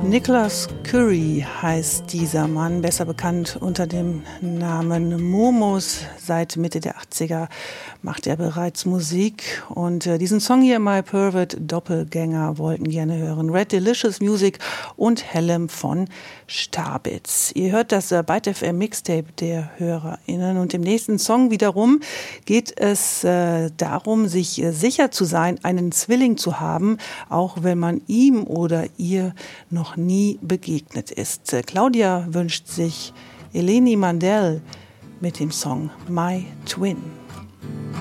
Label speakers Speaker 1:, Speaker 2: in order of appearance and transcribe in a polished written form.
Speaker 1: Nicholas Curry heißt dieser Mann, besser bekannt unter dem Namen Momos. Seit Mitte der 80er macht er bereits Musik. Und diesen Song hier, My Pervert Doppelgänger, wollten gerne hören. Red Delicious Music und Helen von Starbitz. Ihr hört das Byte FM Mixtape der HörerInnen. Und im nächsten Song wiederum geht es darum, sich sicher zu sein, einen Zwilling zu haben, auch wenn man ihm oder ihr noch nie begegnet ist. Claudia wünscht sich Eleni Mandel mit dem Song My Twin.